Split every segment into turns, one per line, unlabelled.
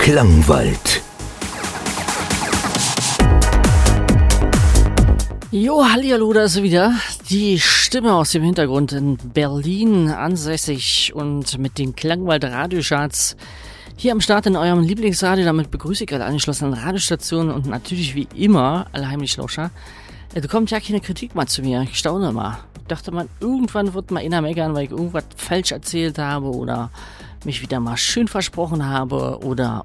Klangwald.
Jo, hallihallo, da ist sie wieder. Die Stimme aus dem Hintergrund in Berlin ansässig und mit den Klangwald-Radiocharts hier am Start in eurem Lieblingsradio. Damit begrüße ich alle angeschlossenen Radiostationen und natürlich wie immer alle Heimlichlauscher. Da kommt ja keine Kritik mal zu mir. Ich staune mal. Ich dachte mal, irgendwann wird mal einer meckern, weil ich irgendwas falsch erzählt habe oder mich wieder mal schön versprochen habe oder.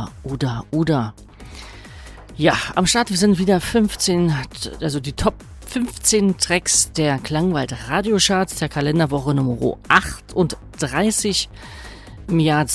Ja, am Start, wir sind wieder 15, also die Top 15 Tracks der Klangwald Radiocharts der Kalenderwoche Nummer 38 im Jahr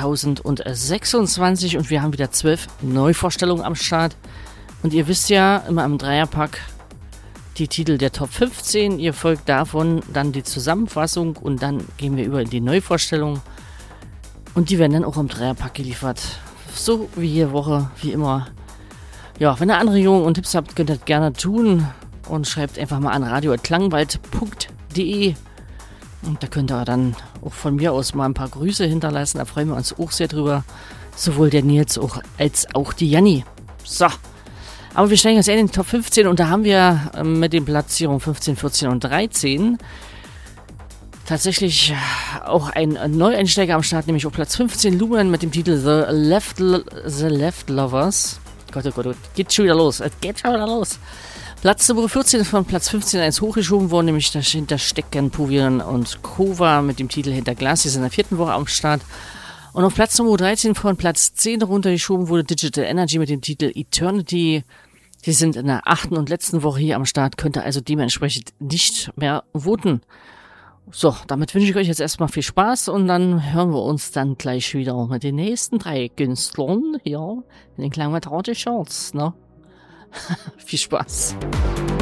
2026 und wir haben wieder 12 Neuvorstellungen am Start. Und ihr wisst ja, immer im Dreierpack die Titel der Top 15, ihr folgt davon dann die Zusammenfassung und dann gehen wir über in die Neuvorstellung und die werden dann auch im Dreierpack geliefert. So wie jede Woche, wie immer. Ja, wenn ihr Anregungen und Tipps habt, könnt ihr das gerne tun und schreibt einfach mal an radio@klangwald.de und da könnt ihr dann auch von mir aus mal ein paar Grüße hinterlassen, da freuen wir uns auch sehr drüber, sowohl der Nils als auch die Janni. So, aber wir steigen jetzt in den Top 15 und da haben wir mit den Platzierungen 15, 14 und 13 tatsächlich auch ein Neueinsteiger am Start, nämlich auf Platz 15 Lumen mit dem Titel The Left Lovers. Gott, oh Gott, oh Gott, geht schon wieder los. Platz Nummer 14 ist von Platz 15 1 hochgeschoben worden, nämlich dahinter stecken Puvian und Kova mit dem Titel Hinter Glas. Die sind in der 4. Woche am Start. Und auf Platz Nummer 13 von Platz 10 runtergeschoben wurde Digital Energy mit dem Titel Eternity. Die sind in der 8. und letzten Woche hier am Start, könnt ihr also dementsprechend nicht mehr voten. So, damit wünsche ich euch jetzt erstmal viel Spaß und dann hören wir uns dann gleich wieder mit den nächsten 3 Künstlern hier in den Klangwald Radiocharts, ne? Viel Spaß.